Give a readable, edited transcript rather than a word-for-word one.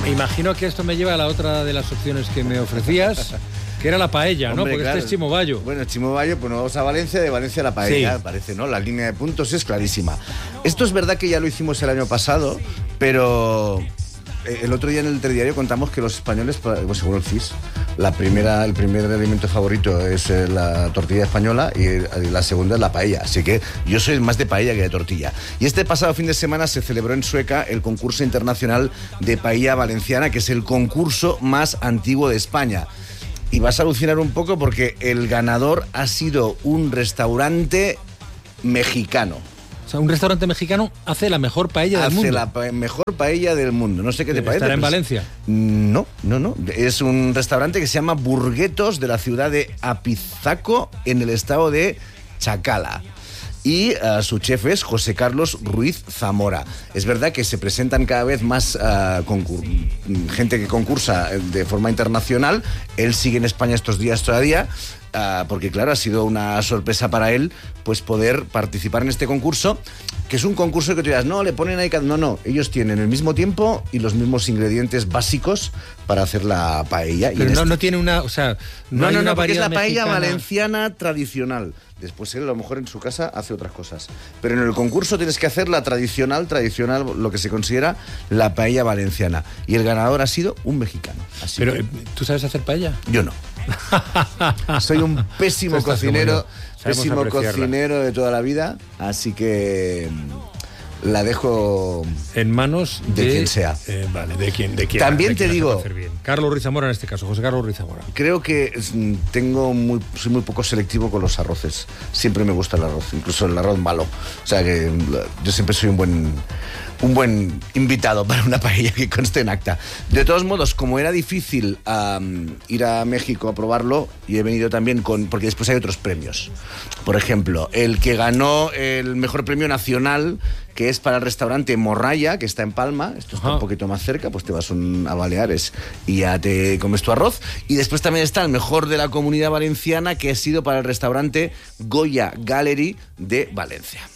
Imagino que esto me lleva a la otra de las opciones que me ofrecías, que era la paella, ¿no? Hombre, Porque claro. este es Chimobayo. Bueno, Chimobayo, pues nos vamos a Valencia, de Valencia a la paella, Sí. parece, ¿no? La línea de puntos es clarísima. Esto es verdad que ya lo hicimos el año pasado, pero el otro día en el telediario contamos que los españoles, pues, según el CIS, el primer alimento favorito es la tortilla española y la segunda es la paella. Así que yo soy más de paella que de tortilla. Y este pasado fin de semana se celebró en Sueca el concurso internacional de paella valenciana, que es el concurso más antiguo de España. Y vas a alucinar un poco porque el ganador ha sido un restaurante mexicano. O sea, un restaurante mexicano hace la mejor paella del mundo. Hace la mejor paella del mundo. No sé qué te parece. ¿Estará en pero Valencia? No. Es un restaurante que se llama Burguetos, de la ciudad de Apizaco, en el estado de Chacala. Y su chef es José Carlos Ruiz Zamora. Es verdad que se presentan cada vez más gente que concursa de forma internacional. Él sigue en España estos días todavía, porque claro, ha sido una sorpresa para él pues poder participar en este concurso, que es un concurso que tú dirás, no, le ponen ahí... No, ellos tienen el mismo tiempo y los mismos ingredientes básicos para hacer la paella. Pero no tiene una... O sea, No, hay una porque es la variedad paella mexicana. valenciana tradicional. Después él a lo mejor en su casa hace otras cosas. Pero en el concurso tienes que hacer la tradicional, lo que se considera la paella valenciana. Y el ganador ha sido un mexicano. Así Pero, que ¿tú sabes hacer paella? yo no. Soy un pésimo Tú estás como cocinero, yo. Sabemos pésimo apreciarla. cocinero de toda la vida. Así que la dejo En manos de quien sea. Vale, de quien. También de quien te la digo- sepa hacer bien. Carlos Ruiz Zamora en este caso, José Carlos Ruiz Zamora. Creo que soy muy poco selectivo con los arroces. Siempre me gusta el arroz, incluso el arroz malo. O sea que yo siempre soy un buen invitado para una paella que conste en acta. De todos modos, como era difícil ir a México a probarlo, y he venido también porque después hay otros premios. Por ejemplo, el que ganó el mejor premio nacional, que es para el restaurante Morralla, que está en Palma. Esto está un poquito más cerca, pues te vas a Baleares y ya te comes tu arroz. Y después también está el mejor de la Comunidad Valenciana, que ha sido para el restaurante Goya Gallery de Valencia.